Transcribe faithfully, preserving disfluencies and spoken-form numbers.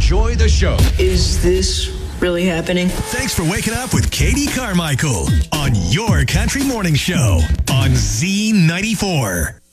enjoy the show. Is this really happening? Thanks for waking up with Katie Carmichael on your Country Morning Show on Z ninety-four.